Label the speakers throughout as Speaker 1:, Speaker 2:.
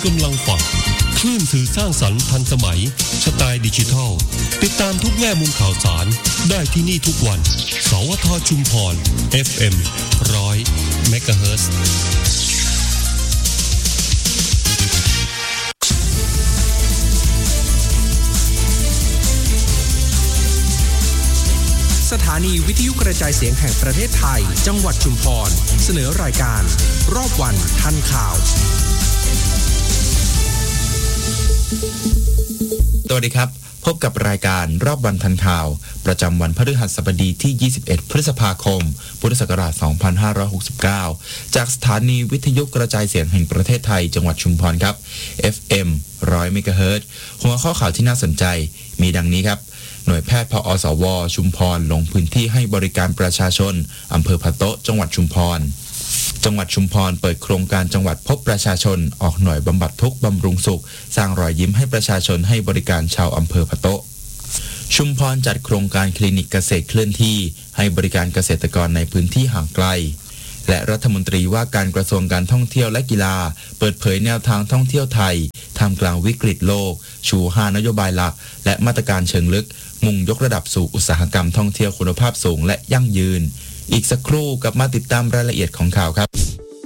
Speaker 1: กำลังฟังคลื่นสื่อสร้างสรรค์ทันสมัยสไตล์ดิจิทัลติดตามทุกแง่มุมข่าวสารได้ที่นี่ทุกวันสวท.ชุมพร FM 100 MHz
Speaker 2: สถานีวิทยุกระจายเสียงแห่งประเทศไทยจังหวัดชุมพรเสนอรายการรอบวันทันข่าว
Speaker 3: สวัสดีครับพบกับรายการรอบวันทันข่าวประจำวันพฤหัสบดีที่21พฤษภาคมพุทธศักราช2569จากสถานีวิทยุกระจายเสียงแห่งประเทศไทยจังหวัดชุมพรครับ FM 100 MHz หัวข้อข่าวที่น่าสนใจมีดังนี้ครับหน่วยแพทย์พอสวชุมพรลงพื้นที่ให้บริการประชาชนอำเภอพะโต๊ะจังหวัดชุมพรจังหวัดชุมพรเปิดโครงการจังหวัดพบประชาชนออกหน่วยบำบัดทุกข์บำรุงสุขสร้างรอยยิ้มให้ประชาชนให้บริการชาวอำเภอพะโต๊ะชุมพรจัดโครงการคลินิกเกษตรเคลื่อนที่ให้บริการเกษตรกรในพื้นที่ห่างไกลและรัฐมนตรีว่าการกระทรวงการท่องเที่ยวและกีฬาเปิดเผยแนวทางท่องเที่ยวไทยท่ามกลางวิกฤตโลกชู5นโยบายหลักและมาตรการเชิงลึกมุ่งยกระดับสู่อุตสาหกรรมท่องเที่ยวคุณภาพสูงและยั่งยืนอีกสักครู่กลับมาติดตามรายละเอียดของข่าวครับ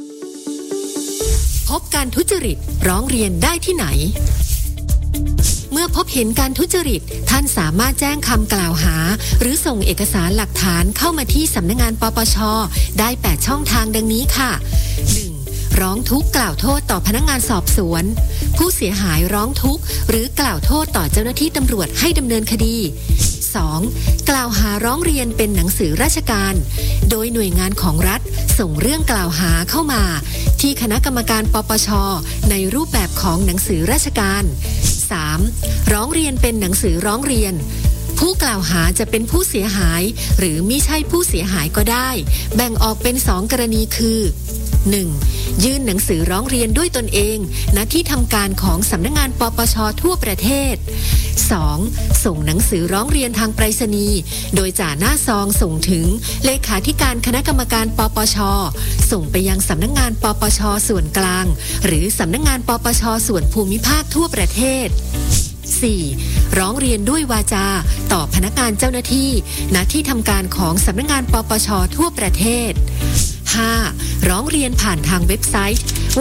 Speaker 4: พบการทุจริตร้องเรียนได้ที่ไหนเมื่อพบเห็นการทุจริตท่านสามารถแจ้งคำกล่าวหาหรือส่งเอกสารหลักฐานเข้ามาที่สำนักงานปปช.ได้8ช่องทางดังนี้ค่ะ 1. ร้องทุกข์กล่าวโทษต่อพนักงานสอบสวนผู้เสียหายร้องทุกข์หรือกล่าวโทษต่อเจ้าหน้าที่ตำรวจให้ดำเนินคดี 2. กล่าวหาร้องเรียนเป็นหนังสือราชการโดยหน่วยงานของรัฐส่งเรื่องกล่าวหาเข้ามาที่คณะกรรมการปปช.ในรูปแบบของหนังสือราชการ 3. ร้องเรียนเป็นหนังสือร้องเรียนผู้กล่าวหาจะเป็นผู้เสียหายหรือมิใช่ผู้เสียหายก็ได้แบ่งออกเป็น2กรณีคือ 1. ยื่นหนังสือร้องเรียนด้วยตนเองณที่ทำการของสำนักงานปปช.ทั่วประเทศ 2. ส่งหนังสือร้องเรียนทางไปรษณีย์โดยจ่าหน้าซองส่งถึงเลขาธิการคณะกรรมการปปช.ส่งไปยังสำนักงานปปช.ส่วนกลางหรือสำนักงานปปช.ส่วนภูมิภาคทั่วประเทศ 4. ร้องเรียนด้วยวาจาต่อพนักงานเจ้าหน้าที่ณที่ทำการของสำนักงานปปช.ทั่วประเทศ 5. ร้องเรียนผ่านทางเว็บไซต์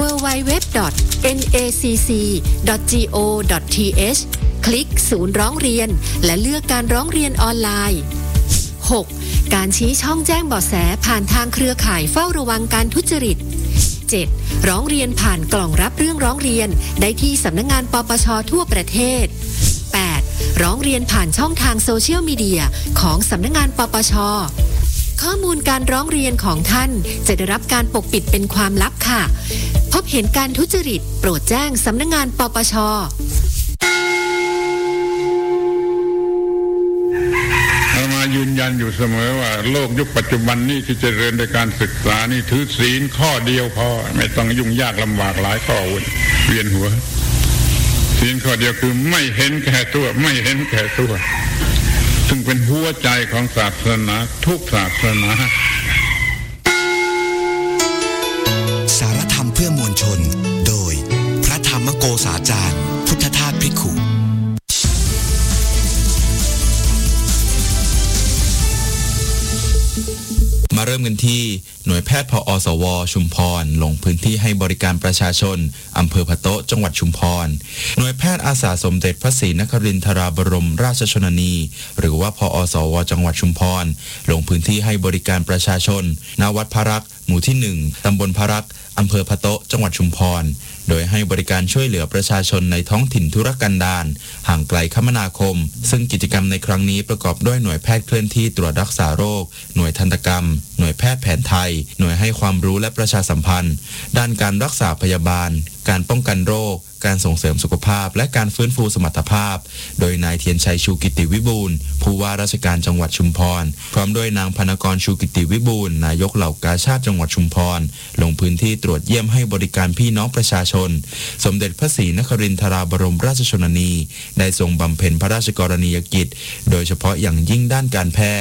Speaker 4: www.nacc.go.th คลิกศูนย์ร้องเรียนและเลือกการร้องเรียนออนไลน์ 6. การชี้ช่องแจ้งเบาะแสผ่านทางเครือข่ายเฝ้าระวังการทุจริต 7. ร้องเรียนผ่านกล่องรับเรื่องร้องเรียนได้ที่สำนักงานปปช.ทั่วประเทศ 8. ร้องเรียนผ่านช่องทางโซเชียลมีเดียของสำนักงานปปช.ข้อมูลการร้องเรียนของท่านจะได้รับการปกปิดเป็นความลับค่ะพบเห็นการทุจริตโปรดแจ้งสำนักงานปปช.
Speaker 5: มายืนยันอยู่เสมอว่าโลกยุคปัจจุบันนี้ที่เจริญในการศึกษานี่ถือศีลข้อเดียวพอไม่ต้องยุ่งยากลำบากหลายข้อเวียนหัวศีลข้อเดียวคือไม่เห็นแก่ตัวไม่เห็นแก่ตัวซึ่งเป็นหัวใจของศาสนาทุกศาสนา
Speaker 6: สารธรรมเพื่อมวลชนโดยพระธรรมโกษาจารย์พุทธทาสภิกขุ
Speaker 3: มาเริ่มกันที่หน่วยแพทย์พอสวชุมพรลงพื้นที่ให้บริการประชาชนอำเภอพะโต๊ะจังหวัดชุมพรหน่วยแพทย์อาสาสมเด็จพระศรีนครินทราบรมราชชนนีหรือว่าพอสวจังหวัดชุมพรลงพื้นที่ให้บริการประชาชนณวัดพระรักษ์หมู่ที่1ตำบลพระรักษ์อำเภอพะโต๊ะจังหวัดชุมพรโดยให้บริการช่วยเหลือประชาชนในท้องถิ่นธุรกันดารห่างไกลคมนาคมซึ่งกิจกรรมในครั้งนี้ประกอบด้วยหน่วยแพทย์เคลื่อนที่ตรวจรักษาโรคหน่วยทันตกรรมหน่วยแพทย์แผนไทยหน่วยให้ความรู้และประชาสัมพันธ์ด้านการรักษาพยาบาลการป้องกันโรคการส่งเสริมสุขภาพและการฟื้นฟูสมรรถภาพโดยนายเทียนชัยชูกิติวิบูลย์ผู้ว่าราชการจังหวัดชุมพรพร้อมด้วยนางพนกรชูกิติวิบูลย์นายกเหล่ากาชาดจังหวัดชุมพรลงพื้นที่ตรวจเยี่ยมให้บริการพี่น้องประชาชนสมเด็จพระศรีนครินทราบรมราชชนนีได้ทรงบำเพ็ญพระราชกรณียกิจโดยเฉพาะอย่างยิ่งด้านการแพทย์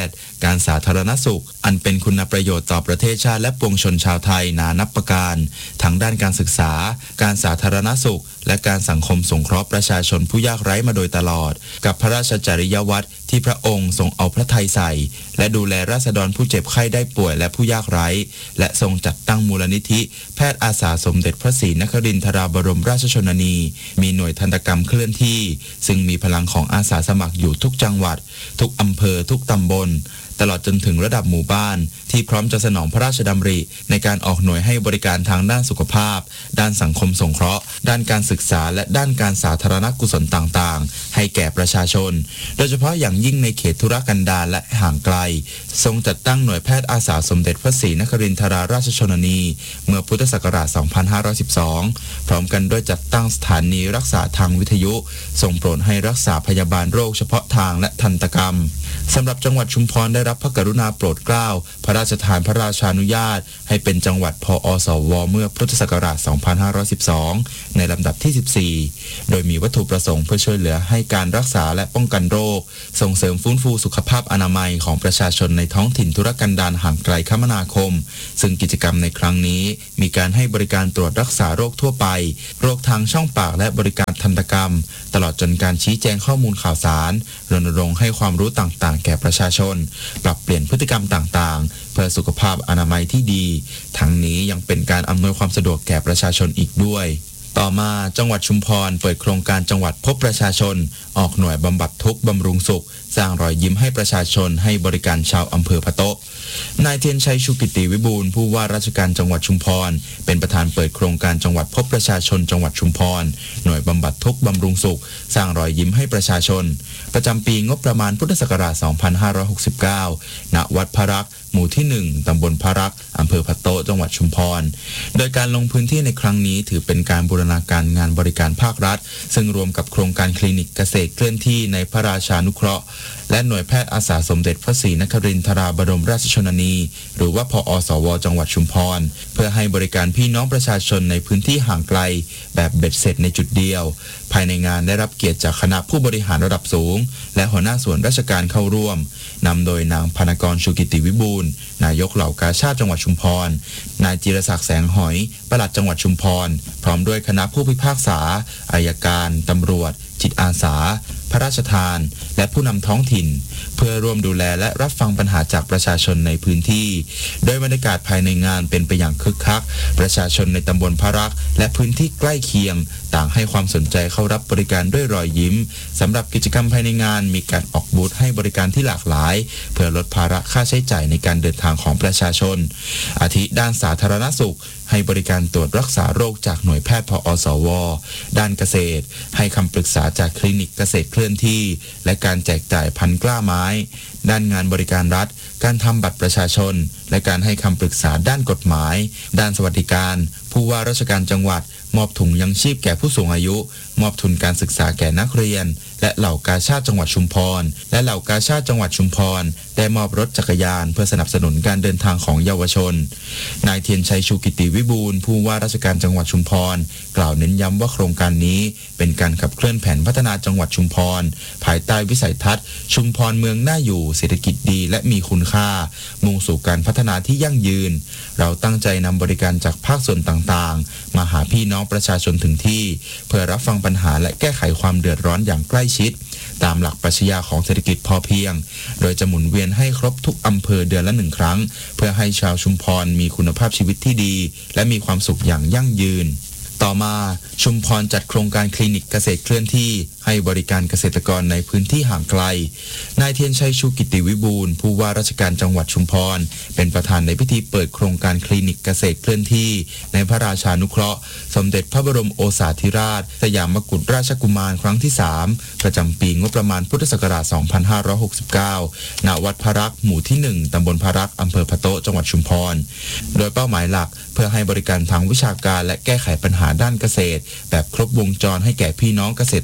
Speaker 3: การสาธารณสุขอันเป็นคุณประโยชน์ต่อประเทศชาติและปวงชนชาวไทยนานับประการทั้งด้านการศึกษาการสาธารณสุขและการสังคมสงเคราะห์ประชาชนผู้ยากไร้มาโดยตลอดกับพระราชจริยวัตรที่พระองค์ทรงเอาพระทัยใส่และดูแลราษฎรผู้เจ็บไข้ได้ป่วยและผู้ยากไร้และทรงจัดตั้งมูลนิธิแพทย์อาสาสมเด็จพระศรีนครินทราบรมราชชนนีมีหน่วยทันตกรรมเคลื่อนที่ซึ่งมีพลังของอาสาสมัครอยู่ทุกจังหวัดทุกอำเภอทุกตำบลตลอดจนถึงระดับหมู่บ้านที่พร้อมจะสนองพระราชดำริในการออกหน่วยให้บริการทางด้านสุขภาพด้านสังคมสงเคราะห์ด้านการศึกษาและด้านการสาธารณกุศลต่างๆให้แก่ประชาชนโดยเฉพาะอย่างยิ่งในเขตธุรกันดารและห่างไกลทรงจัดตั้งหน่วยแพทย์อาสาสมเด็จพระศรีนครินทราราชชนนีเมื่อพุทธศักราช 2512 พร้อมกันด้วยจัดตั้งสถานีรักษาทางวิทยุทรงโปรดให้รักษาพยาบาลโรคเฉพาะทางและทันตกรรมสำหรับจังหวัดชุมพรได้รับพระกรุณาโปรดเกล้าพระราชทานพระราชานุญาตให้เป็นจังหวัดพอสวเมื่อพุทธศักราช 2512 ในลำดับที่ 14 โดยมีวัตถุประสงค์เพื่อช่วยเหลือให้การรักษาและป้องกันโรคส่งเสริมฟื้นฟูสุขภาพอนามัยของประชาชนในท้องถิ่นธุรกันดารห่างไกลคมนาคมซึ่งกิจกรรมในครั้งนี้มีการให้บริการตรวจรักษาโรคทั่วไปโรคทางช่องปากและบริการทันตกรรมตลอดจนการชี้แจงข้อมูลข่าวสารรณรงค์ให้ความรู้ต่างๆแก่ประชาชนปรับเปลี่ยนพฤติกรรมต่างๆเพื่อสุขภาพอนามัยที่ดีทั้งนี้ยังเป็นการอำนวยความสะดวกแก่ประชาชนอีกด้วยต่อมาจังหวัดชุมพรเปิดโครงการจังหวัดพบประชาชนออกหน่วยบำบัดทุกข์บำรุงสุขสร้างรอยยิ้มให้ประชาชนให้บริการชาวอำเภอพะโต๊ะนายเทียนชัยชูกิติวิบูลย์ผู้ว่าราชการจังหวัดชุมพรเป็นประธานเปิดโครงการจังหวัดพบประชาชนจังหวัดชุมพรหน่วยบำบัดทุกข์บำรุงสุขสร้างรอยยิ้มให้ประชาชนประจำปีงบประมาณพุทธศักราช 2569 ณ วัดพระรักษ์หมู่ที่ 1 ตำบลพระรักษ์อำเภอพะโต๊ะจังหวัดชุมพรโดยการลงพื้นที่ในครั้งนี้ถือเป็นการบูรณาการงานบริการภาครัฐซึ่งรวมกับโครงการคลินิกเกษตรเคลื่อนที่ในพระราชานุเคราะห์และหน่วยแพทย์อาสาสมเด็จพระศรีนครินทราบรมราชชนนีหรือว่าพอสวจังหวัดชุมพรเพื่อให้บริการพี่น้องประชาชนในพื้นที่ห่างไกลแบบเบ็ดเสร็จในจุดเดียวภายในงานได้รับเกียรติจากคณะผู้บริหารระดับสูงและหัวหน้าส่วนราชการเข้าร่วมนำโดยนางพรรณกรชูกิติวิบูลย์นายกเหล่ากาชาดจังหวัดชุมพรนายจิรศักดิ์แสงหอยปลัดจังหวัดชุมพรพร้อมด้วยคณะผู้พิพากษาอัยการตำรวจจิตอาสาพระราชทานและผู้นำท้องถิ่นเพื่อร่วมดูแลและรับฟังปัญหาจากประชาชนในพื้นที่โดยบรรยากาศภายในงานเป็นไปอย่างคึกคักประชาชนในตำบลพระรักษ์และพื้นที่ใกล้เคียงต่างให้ความสนใจเข้ารับบริการด้วยรอยยิ้มสำหรับกิจกรรมภายในงานมีการออกบูธให้บริการที่หลากหลายเพื่อลดภาระค่าใช้จ่ายในการเดินทางของประชาชนอาทิด้านสาธารณสุขให้บริการตรวจรักษาโรคจากหน่วยแพทย์พอสวด้านเกษตรให้คำปรึกษาจากคลินิกเกษตรเคลื่อนที่และการแจกจ่ายพันธุ์กล้าไม้ด้านงานบริการรัฐการทำบัตรประชาชนและการให้คำปรึกษาด้านกฎหมายด้านสวัสดิการผู้ว่าราชการจังหวัดมอบถุงยังชีพแก่ผู้สูงอายุมอบทุนการศึกษาแก่นักเรียนและเหล่ากาชาดจังหวัดชุมพรและเหล่ากาชาดจังหวัดชุมพรได้มอบรถจักรยานเพื่อสนับสนุนการเดินทางของเยาวชนนายเทียนชัยชูกิติวิบูลย์ผู้ว่าราชการจังหวัดชุมพรกล่าวเน้นย้ำว่าโครงการนี้เป็นการขับเคลื่อนแผนพัฒนาจังหวัดชุมพรภายใต้วิสัยทัศน์ชุมพรเมืองน่าอยู่เศรษฐกิจดีและมีคุณค่ามุ่งสู่การพัฒนาที่ยั่งยืนเราตั้งใจนำบริการจากภาคส่วนต่างๆมาหาพี่น้องประชาชนถึงที่เพื่อรับฟังปัญหาและแก้ไขความเดือดร้อนอย่างใกล้ชิดตามหลักปรัชญาของเศรษฐกิจพอเพียงโดยจะหมุนเวียนให้ครบทุกอำเภอเดือนละ1 ครั้งเพื่อให้ชาวชุมพรมีคุณภาพชีวิตที่ดีและมีความสุขอย่างยั่งยืนต่อมาชุมพรจัดโครงการคลินิกเกษตรเคลื่อนที่ให้บริการเกษตรกรในพื้นที่ห่างไกลนายเทียนชัยชูกิติวิบูลย์ผู้ว่าราชการจังหวัดชุมพรเป็นประธานในพิธีเปิดโครงการคลินิกเกษตรเคลื่อนที่ในพระราชานุเคราะห์สมเด็จพระบรมโอษาธิราชสยามกุฎราชกุมารครั้งที่ 3ประจำปีงบประมาณพุทธศักราช 2569 ณ วัดพระรักษ์หมู่ที่ 1 ตำบลพระรักษ์อำเภอพะโต๊ะจังหวัดชุมพรโดยเป้าหมายหลักเพื่อให้บริการทางวิชาการและแก้ไขปัญหาด้านเกษตรแบบครบวงจรให้แก่พี่น้องเกษตรกร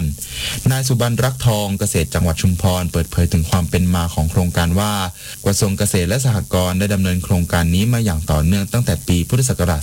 Speaker 3: นายสุบรรณรักทองเกษตรจังหวัดชุมพรเปิดเผยถึงความเป็นมาของโครงการว่ากระทรวงเกษตรและสหกรณ์ได้ดำเนินโครงการนี้มาอย่างต่อเนื่องตั้งแต่ปีพุทธศักราช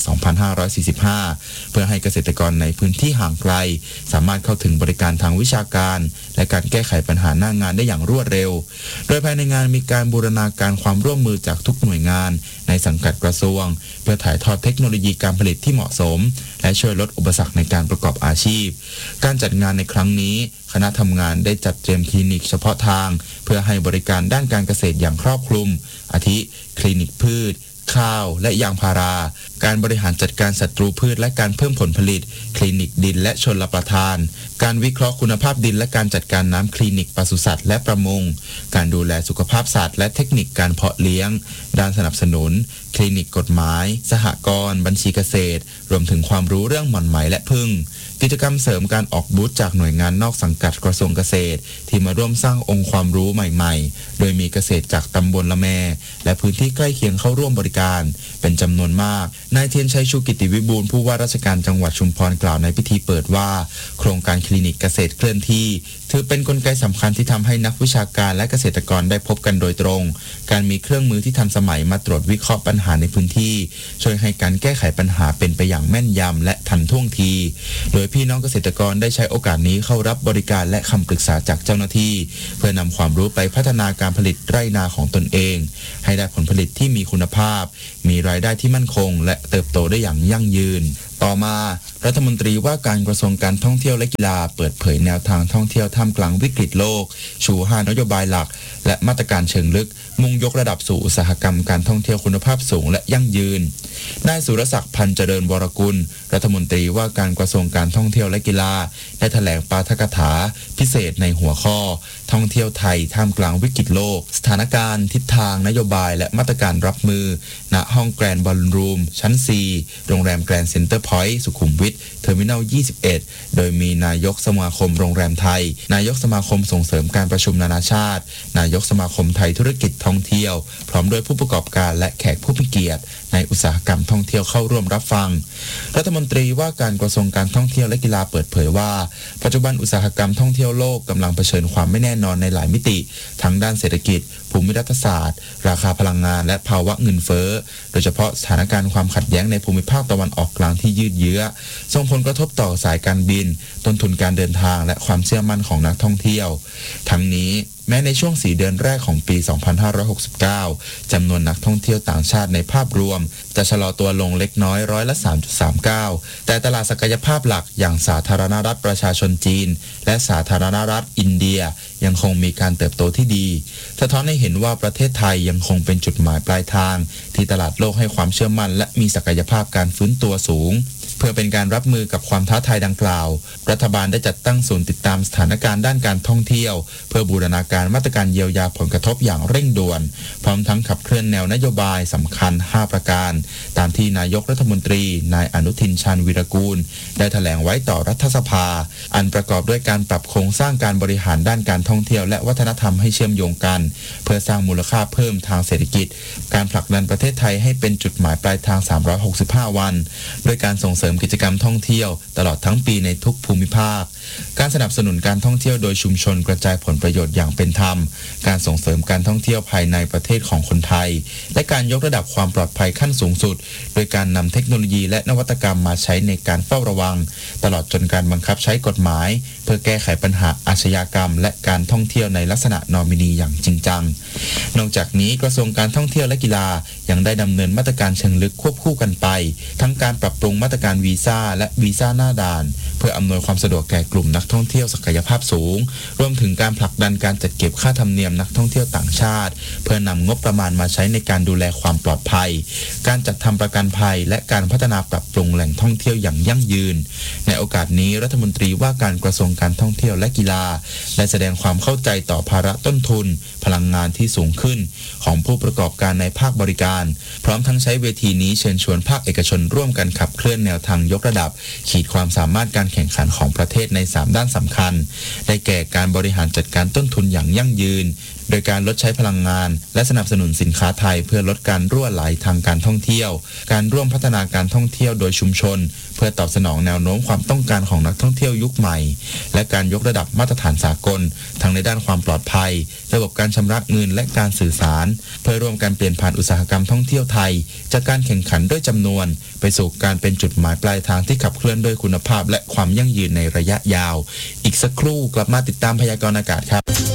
Speaker 3: 2545 เพื่อให้เกษตรกรในพื้นที่ห่างไกลสามารถเข้าถึงบริการทางวิชาการและการแก้ไขปัญหาหน้างานได้อย่างรวดเร็วโดยภายในงานมีการบูรณาการความร่วมมือจากทุกหน่วยงานในสังกัดกระทรวงเพื่อถ่ายทอดเทคโนโลยีการผลิตที่เหมาะสมและช่วยลดอุปสรรคในการประกอบอาชีพการจัดงานในครั้งนี้คณะทำงานได้จัดเตรียมคลินิกเฉพาะทางเพื่อให้บริการด้านการเกษตรอย่างครอบคลุมอาทิคลินิกพืชข้าวและยางพาราการบริหารจัดการศัตรูพืชและการเพิ่มผลผลิตคลินิกดินและชลประทานการวิเคราะห์คุณภาพดินและการจัดการน้ำคลินิกปศุสัตว์และประมงการดูแลสุขภาพสัตว์และเทคนิคการเพาะเลี้ยงด้านสนับสนุนคลินิกกฎหมายสหกรณ์บัญชีเกษตรรวมถึงความรู้เรื่องหม่อนไหมและผึ้งกิจกรรมเสริมการออกบูธจากหน่วยงานนอกสังกัดกระทรวงเกษตรที่มาร่วมสร้างองค์ความรู้ใหม่ๆโดยมีเกษตรจากตำบลละแมและพื้นที่ใกล้เคียงเข้าร่วมบริการเป็นจำนวนมากนายเทียนชัยชูกิติวิบูลย์ผู้ว่าราชการจังหวัดชุมพรกล่าวในพิธีเปิดว่าโครงการคลินิกเกษตรเคลื่อนที่ถือเป็นกลไกสำคัญที่ทำให้นักวิชาการและเกษตรกรได้พบกันโดยตรงการมีเครื่องมือที่ทันสมัยมาตรวจวิเคราะห์ปัญหาในพื้นที่ช่วยให้การแก้ไขปัญหาเป็นไปอย่างแม่นยำและทันท่วงทีโดยพี่น้องเกษตรกรได้ใช้โอกาสนี้เข้ารับบริการและคำปรึกษาจากเจ้าหน้าที่เพื่อนำความรู้ไปพัฒนาการผลิตไร่นาของตนเองให้ได้ผลผลิตที่มีคุณภาพมีรายได้ที่มั่นคงและเติบโตได้อย่างยั่งยืนต่อมารัฐมนตรีว่าการกระทรวงการท่องเที่ยวและกีฬาเปิดเผยแนวทางท่องเที่ยวท่ามกลางวิกฤตโลกชู5นโยบายหลักและมาตรการเชิงลึกมุ่งยกระดับสู่อุตสาหกรรมการท่องเที่ยวคุณภาพสูงและยั่งยืนนายสุรศักดิ์พันเจริญวรกุลรัฐมนตรีว่าการกระทรวงการท่องเที่ยวและกีฬาได้แถลงปาฐกถาพิเศษในหัวข้อท่องเที่ยวไทยท่ามกลางวิกฤตโลกสถานการณ์ทิศทางนโยบายและมาตรการรับมือณห้องแกรนด์บอลรูมชั้น 4 โรงแรมแกรนด์เซ็นเตอร์พอยต์สุขุมวิทเทอร์มินัล 21 โดยมีนายกสมาคมโรงแรมไทยนายกสมาคมส่งเสริมการประชุมนานาชาตินายกสมาคมไทยธุรกิจท่องเที่ยวพร้อมด้วยผู้ประกอบการและแขกผู้มีเกียรติในอุตสาหกรรมท่องเที่ยวเข้าร่วมรับฟังรัฐมนตรีว่าการกระทรวงการท่องเที่ยวและกีฬาเปิดเผยว่าปัจจุบันอุตสาหกรรมท่องเที่ยวโลกกำลังเผชิญความไม่แน่นอนในหลายมิติทั้งด้านเศรษฐกิจภูมิรัฐศาสตร์ราคาพลังงานและภาวะเงินเฟ้อโดยเฉพาะสถานการณ์ความขัดแย้งในภูมิภาคตะวันออกกลางที่ยืดเยื้อส่งผลกระทบต่อสายการบินต้นทุนการเดินทางและความเชื่อมั่นของนักท่องเที่ยวทั้งนี้แม้ในช่วง4 เดือนแรกของปี 2569 จำนวนนักท่องเที่ยวต่างชาติในภาพรวมจะชะลอตัวลงเล็กน้อยร้อยละ 3.39 แต่ตลาดศักยภาพหลักอย่างสาธารณรัฐประชาชนจีนและสาธารณรัฐอินเดียยังคงมีการเติบโตที่ดีสะท้อนให้เห็นว่าประเทศไทยยังคงเป็นจุดหมายปลายทางที่ตลาดโลกให้ความเชื่อมั่นและมีศักยภาพการฟื้นตัวสูงเพื่อเป็นการรับมือกับความท้าทายดังกล่าวรัฐบาลได้จัดตั้งศูนย์ติดตามสถานการณ์ด้านการท่องเที่ยวเพื่อบูรณาการมาตรการเยียวยาผลกระทบอย่างเร่งด่วนพร้อมทั้งขับเคลื่อนแนวนโยบายสำคัญ5ประการตามที่นายกรัฐมนตรีนายอนุทินชาญวีรกูลได้แถลงไว้ต่อรัฐสภาอันประกอบด้วยการปรับโครงสร้างการบริหารด้านการท่องเที่ยวและวัฒนธรรมให้เชื่อมโยงกันเพื่อสร้างมูลค่าเพิ่มทางเศรษฐกิจการผลักดันประเทศไทยให้เป็นจุดหมายปลายทาง365วันด้วยการส่งเสริมกิจกรรมท่องเที่ยวตลอดทั้งปีในทุกภูมิภาคการสนับสนุนการท่องเที่ยวโดยชุมชนกระจายผลประโยชน์อย่างเป็นธรรมการส่งเสริมการท่องเที่ยวภายในประเทศของคนไทยและการยกระดับความปลอดภัยขั้นสูงสุดโดยการนำเทคโนโลยีและนวัตกรรมมาใช้ในการเฝ้าระวังตลอดจนการบังคับใช้กฎหมายเพื่อแก้ไขปัญหาอาชญากรรมและการท่องเที่ยวในลักษณะนอมินีอย่างจริงจังนอกจากนี้กระทรวงการท่องเที่ยวและกีฬายังได้ดำเนินมาตรการเชิงลึกควบคู่กันไปทั้งการปรับปรุงมาตรการวีซ่าและวีซ่าหน้าด่านเพื่ออำนวยความสะดวกแก่กลุ่มนักท่องเที่ยวศักยภาพสูงรวมถึงการผลักดันการจัดเก็บค่าธรรมเนียมนักท่องเที่ยวต่างชาติเพื่อนำงบประมาณมาใช้ในการดูแลความปลอดภัยการจัดทำประกันภัยและการพัฒนาปรับปรุงแหล่งท่องเที่ยวอย่างยั่งยืนในโอกาสนี้รัฐมนตรีว่าการกระทรวงการท่องเที่ยวและกีฬาได้แสดงความเข้าใจต่อภาระต้นทุนพลังงานที่สูงขึ้นของผู้ประกอบการในภาคบริการพร้อมทั้งใช้เวทีนี้เชิญชวนภาคเอกชนร่วมกันขับเคลื่อนแนวทางยกระดับขีดความสามารถการแข่งขันของประเทศใน3ด้านสำคัญได้แก่การบริหารจัดการต้นทุนอย่างยั่งยืนโดยการลดใช้พลังงานและสนับสนุนสินค้าไทยเพื่อลดการรั่วไหลทางการท่องเที่ยวการร่วมพัฒนาการท่องเที่ยวโดยชุมชนเพื่อตอบสนองแนวโน้มความต้องการของนักท่องเที่ยวยุคใหม่และการยกระดับมาตรฐานสากลทั้งในด้านความปลอดภัยระบบการชำระเงินและการสื่อสารเพื่อร่วมกันเปลี่ยนผ่านอุตสาหกรรมท่องเที่ยวไทยจากการแข่งขันด้วยจำนวนไปสู่การเป็นจุดหมายปลายทางที่ขับเคลื่อนด้วยคุณภาพและความยั่งยืนในระยะยาวอีกสักครู่กลับมาติดตามพยากรณ์อากาศครับ